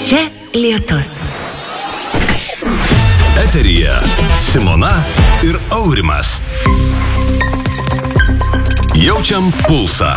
Čia lietus. Eteryje Simona ir Aurimas. Jaučiam pulsą.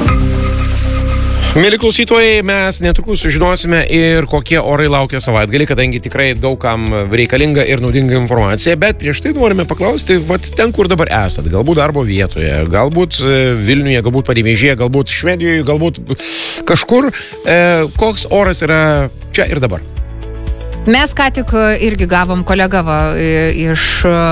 Mėly klausytojai, mes netrukus sužinosime ir kokie orai laukia savaitgalį, kadangi tikrai daugam reikalinga ir naudinga informacija, bet prieš tai norime paklausti, vat ten, kur dabar esat, galbūt darbo vietoje, galbūt Vilniuje, galbūt Panevėžyje, galbūt Švedijoje, galbūt kažkur, koks oras yra čia ir dabar. Mes ką tik irgi gavom kolegą iš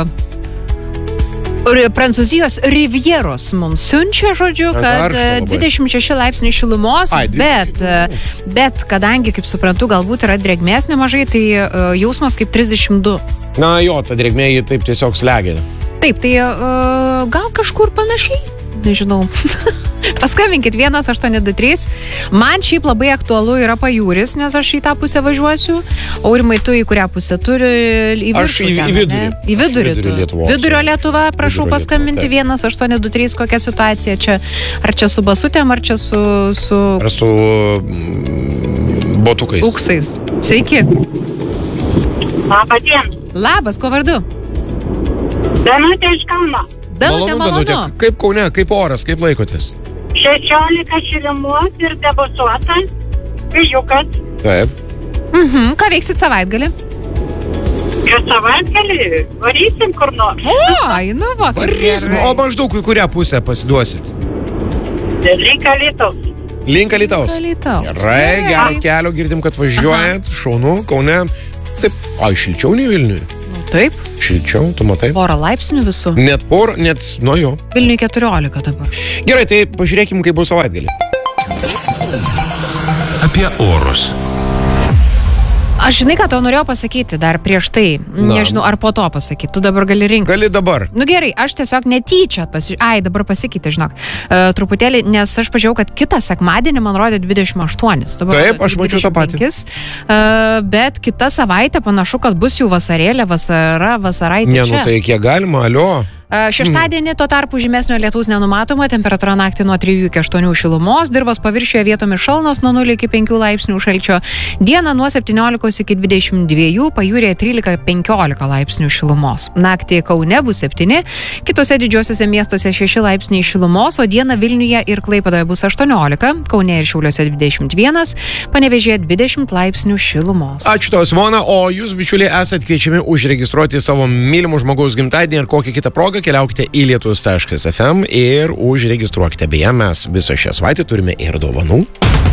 Prancūzijos Rivieros mums siunčia, žodžiu, kad 26 laipsnių šilumos, bet kadangi, kaip suprantu, galbūt yra drėgmės nemažai, tai jausmas kaip 32. Na jo, ta drėgmė jį taip tiesiog slegia. Taip, tai gal kažkur panašiai, nežinau. Paskambinkit 1823. Man šiaip labai aktualu yra Pajūris, nes aš į tą pusę važiuosiu. Aurimai, tu į kurią pusę turi? Aš į vidurį. Į vidurį tu. Lietuvos. Vidurio Lietuva, prašau paskambinti 1823, kokia situacija čia. Ar čia su basutėm, ar čia su... Ar su botukais. Uksais. Sveiki. Labadien. Labas, kuo vardu? Danutė iš Kauno. Malonu. Kaip Kaune, kaip oras, kaip laikotės? 16 šilumos ir debesuota. Vyžiukas. Taip. Ką veiksit savaitgalį? Ir savaitgalį varysim kur nors. Oi, nu va, kaip Varysim, gerai. o maždaug į kurią pusę pasiduosit? Link Alytaus. Link Alytaus. Gerai, gero kelio, girdim, kad važiuojat, šaunu, Kaune. Taip, šilčiau nei Vilniuje. Taip. Šilčiau, tu matai? Porą laipsnių visų. Net porą, net, nu jo. Vilniuje 14 dabar. Gerai, tai pažiūrėkim, kaip bus savaitgalį. Apie orus. Aš žinai, ką to norėjau pasakyti dar prieš tai. Nežinau, ar po to pasakyti. Tu dabar gali rinktis. Gali dabar. Nu gerai, aš tiesiog netyčia dabar pasikeitė, žinok. Truputėlį, nes aš pažiūrėjau, kad kitą sekmadienį man rodė 28. Dabar taip, aš mačiau tą patį. Bet kitą savaitę panašu, kad bus jau vasarėlė, vasaraitė. Ne, nu tai kiek galima, alio. Šeštadienį tuo tarpu žymesnio lietaus nenumatoma, temperatūra naktį nuo 3 iki 8 šilumos, dirvos paviršiuje vietomis šalnos nuo 0 iki 5 laipsnių šalčio, dieną nuo 17 iki 22, pajūrėje 13-15 laipsnių šilumos. Naktį Kaune bus 7, kitose didžiosiuose miestuose 6 laipsniai šilumos, o dieną Vilniuje ir Klaipėdoje bus 18, Kaune ir Šiauliuose 21, Panevėžyje 20 laipsnių šilumos. Ačiū tau, Simona, o jūs, bičiuliai, esat kviečiami užregistruoti savo mylimų žmogaus gimtadienį ir kokią kitą progą. Keliaukite į lietus.fm ir užregistruokite. Beje, mes visą šią savaitę turime ir dovanų.